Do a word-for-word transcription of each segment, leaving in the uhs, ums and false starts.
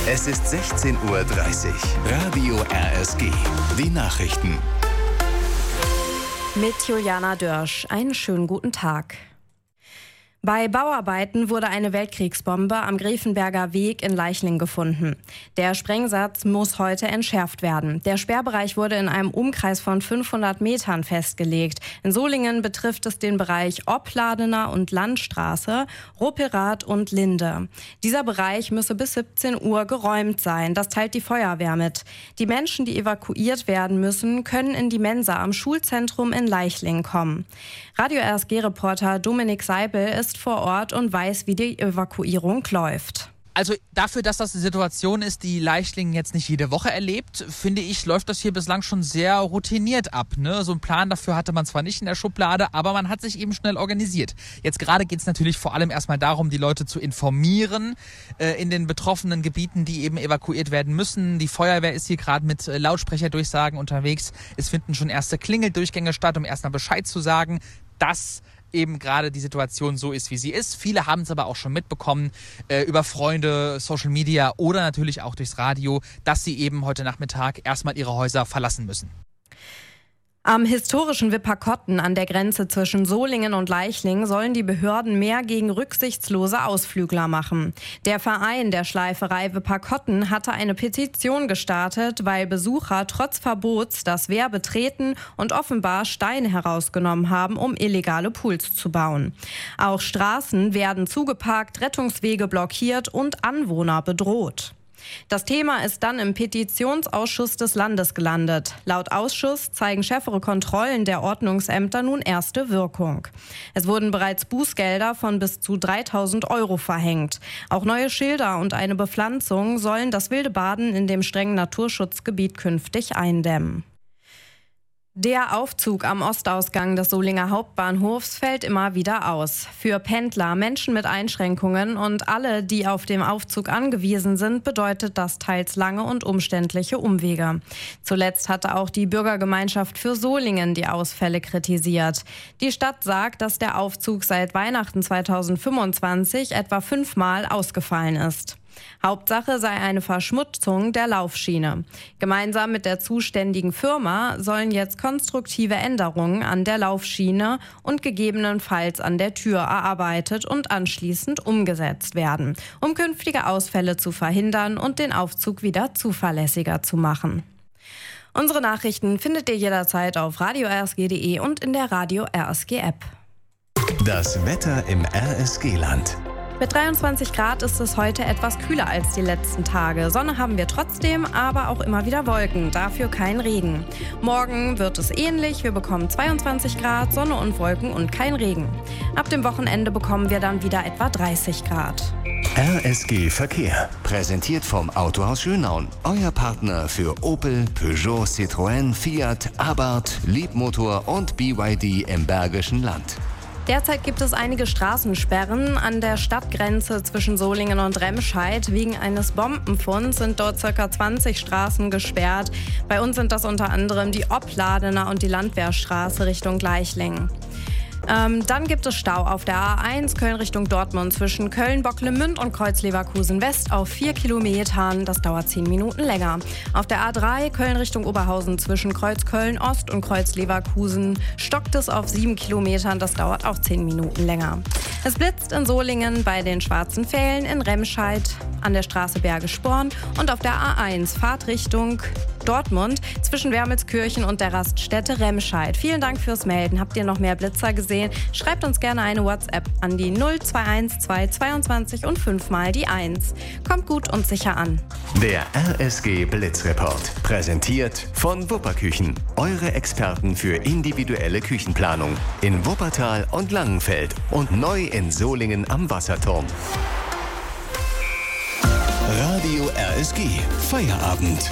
Es ist sechzehn Uhr dreißig. Radio R S G. Die Nachrichten. Mit Juliana Dörsch. Einen schönen guten Tag. Bei Bauarbeiten wurde eine Weltkriegsbombe am Gräfenberger Weg in Leichling gefunden. Der Sprengsatz muss heute entschärft werden. Der Sperrbereich wurde in einem Umkreis von fünfhundert Metern festgelegt. In Solingen betrifft es den Bereich Opladener und Landstraße, Rupperath und Linde. Dieser Bereich müsse bis siebzehn Uhr geräumt sein. Das teilt die Feuerwehr mit. Die Menschen, die evakuiert werden müssen, können in die Mensa am Schulzentrum in Leichling kommen. Radio R S G-Reporter Dominik Seipel ist vor Ort und weiß, wie die Evakuierung läuft. Also dafür, dass das eine Situation ist, die Leichling jetzt nicht jede Woche erlebt, finde ich, läuft das hier bislang schon sehr routiniert ab. Ne? So einen Plan dafür hatte man zwar nicht in der Schublade, aber man hat sich eben schnell organisiert. Jetzt gerade geht es natürlich vor allem erstmal darum, die Leute zu informieren äh, in den betroffenen Gebieten, die eben evakuiert werden müssen. Die Feuerwehr ist hier gerade mit äh, Lautsprecherdurchsagen unterwegs. Es finden schon erste Klingeldurchgänge statt, um erstmal Bescheid zu sagen, dass eben gerade die Situation so ist, wie sie ist. Viele haben es aber auch schon mitbekommen äh, über Freunde, Social Media oder natürlich auch durchs Radio, dass sie eben heute Nachmittag erstmal ihre Häuser verlassen müssen. Am historischen Wipperkotten an der Grenze zwischen Solingen und Leichling sollen die Behörden mehr gegen rücksichtslose Ausflügler machen. Der Verein der Schleiferei Wipperkotten hatte eine Petition gestartet, weil Besucher trotz Verbots das Wehr betreten und offenbar Steine herausgenommen haben, um illegale Pools zu bauen. Auch Straßen werden zugeparkt, Rettungswege blockiert und Anwohner bedroht. Das Thema ist dann im Petitionsausschuss des Landes gelandet. Laut Ausschuss zeigen schärfere Kontrollen der Ordnungsämter nun erste Wirkung. Es wurden bereits Bußgelder von bis zu dreitausend Euro verhängt. Auch neue Schilder und eine Bepflanzung sollen das wilde Baden in dem strengen Naturschutzgebiet künftig eindämmen. Der Aufzug am Ostausgang des Solinger Hauptbahnhofs fällt immer wieder aus. Für Pendler, Menschen mit Einschränkungen und alle, die auf dem Aufzug angewiesen sind, bedeutet das teils lange und umständliche Umwege. Zuletzt hatte auch die Bürgergemeinschaft für Solingen die Ausfälle kritisiert. Die Stadt sagt, dass der Aufzug seit Weihnachten zweitausendfünfundzwanzig etwa fünfmal ausgefallen ist. Hauptsache sei eine Verschmutzung der Laufschiene. Gemeinsam mit der zuständigen Firma sollen jetzt konstruktive Änderungen an der Laufschiene und gegebenenfalls an der Tür erarbeitet und anschließend umgesetzt werden, um künftige Ausfälle zu verhindern und den Aufzug wieder zuverlässiger zu machen. Unsere Nachrichten findet ihr jederzeit auf radio r s g punkt d e und in der Radio R S G App. Das Wetter im R S G-Land. Mit dreiundzwanzig Grad ist es heute etwas kühler als die letzten Tage. Sonne haben wir trotzdem, aber auch immer wieder Wolken, dafür kein Regen. Morgen wird es ähnlich, wir bekommen zweiundzwanzig Grad, Sonne und Wolken und kein Regen. Ab dem Wochenende bekommen wir dann wieder etwa dreißig Grad. R S G Verkehr, präsentiert vom Autohaus Schönaun. Euer Partner für Opel, Peugeot, Citroën, Fiat, Abarth, Leapmotor und B Y D im Bergischen Land. Derzeit gibt es einige Straßensperren an der Stadtgrenze zwischen Solingen und Remscheid. Wegen eines Bombenfunds sind dort ca. zwanzig Straßen gesperrt. Bei uns sind das unter anderem die Opladener und die Landwehrstraße Richtung Leichling. Ähm, dann gibt es Stau auf der A eins Köln Richtung Dortmund zwischen Köln-Bocklemünd und Kreuz-Leverkusen West auf vier Kilometern. Das dauert zehn Minuten länger. Auf der A drei Köln Richtung Oberhausen zwischen Kreuz-Köln Ost und Kreuz-Leverkusen stockt es auf sieben Kilometern. Das dauert auch zehn Minuten länger. Es blitzt in Solingen bei den Schwarzen Pfählen, in Remscheid an der Straße Berge-Sporn und auf der A eins Fahrtrichtung Dortmund zwischen Wermelskirchen und der Raststätte Remscheid. Vielen Dank fürs Melden. Habt ihr noch mehr Blitzer gesehen? Schreibt uns gerne eine WhatsApp an die null zwei eins zwei zweiundzwanzig und fünf mal die eins. Kommt gut und sicher an. Der R S G Blitzreport, präsentiert von Wupperküchen. Eure Experten für individuelle Küchenplanung in Wuppertal und Langenfeld und neu in Solingen am Wasserturm. Radio R S G Feierabend.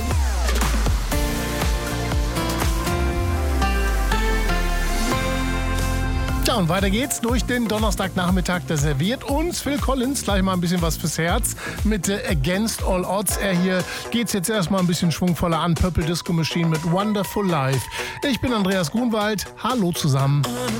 Ja, und weiter geht's durch den Donnerstagnachmittag. Der serviert uns Phil Collins gleich mal ein bisschen was fürs Herz mit äh, Against All Odds. Er hier geht's jetzt erstmal ein bisschen schwungvoller an. Purple Disco Machine mit Wonderful Life. Ich bin Andreas Grunwald. Hallo zusammen.